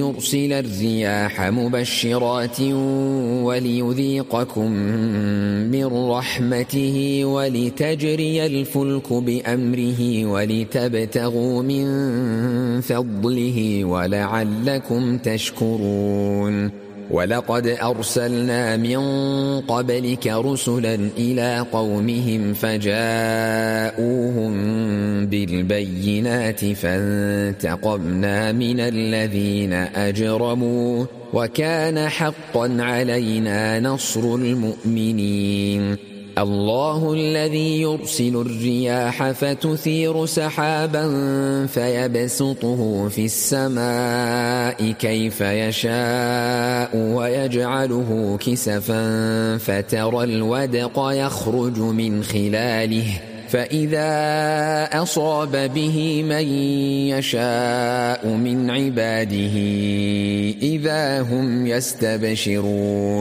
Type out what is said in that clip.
يرسل الرياح مبشرات وليذيقكم من رحمته ولتجري الفلك بأمره ولتبتغوا من فضله ولعلكم تشكرون ولقد أرسلنا من قبلك رسلا إلى قومهم فجاءوهم بالبينات فانتقمنا من الذين أجرموا وكان حقا علينا نصر المؤمنين الله الذي يرسل الرياح فتثير سحابا فيبسطه في السماء كيف يشاء ويجعله كسفا فترى الودق يخرج من خلاله فإذا أصاب به من يشاء من عباده إذا هم يستبشرون